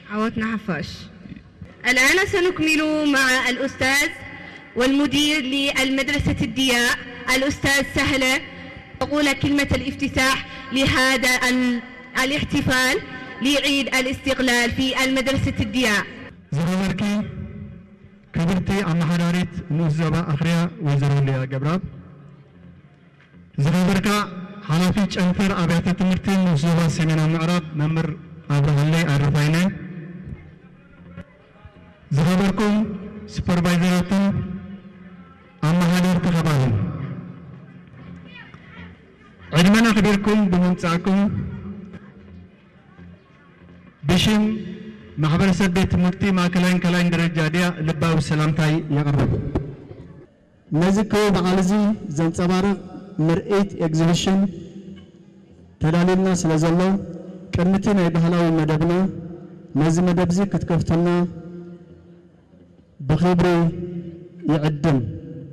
عوضنا حفاش. الآن سنكمل مع الأستاذ والمدير للمدرسة الدياء الأستاذ سهلة أقول كلمة الافتتاح لهذا الاحتفال لعيد الاستقلال في المدرسة الدياء. زروركي كبرتي عم حراريت نوزبا أخريا وزروليا جبراب زروركا حلافيج أنفر أبيات تمرتين نوزبا سمينا معرب ممر أبراهيلي الرفاينين زروركم سوبرفايزراتم عم حراريت تخبالين عندما أخبركم بمنصعكم بشم محبرسة بيت مكتي ما كلاين درجة ديا لباو سلامتاي يقرب نزكو بعالزي زنصبارق مرئيت اكزيبيشن تداليلنا سلازلو كرمتين اي بحلاوي مدبنا نزي مدبزي كتكفتلنا بخبري يعدم